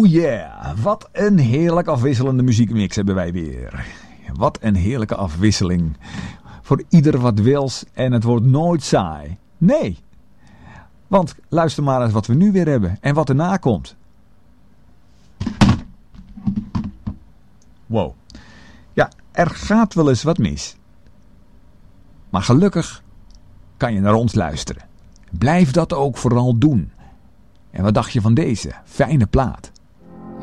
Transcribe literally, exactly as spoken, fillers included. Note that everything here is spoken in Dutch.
yeah, wat een heerlijk afwisselende muziekmix hebben wij weer. Wat een heerlijke afwisseling. Voor ieder wat wils en het wordt nooit saai. Nee. Want luister maar eens wat we nu weer hebben en wat erna komt. Wow. Ja, er gaat wel eens wat mis. Maar gelukkig kan je naar ons luisteren. Blijf dat ook vooral doen. En wat dacht je van deze fijne plaat?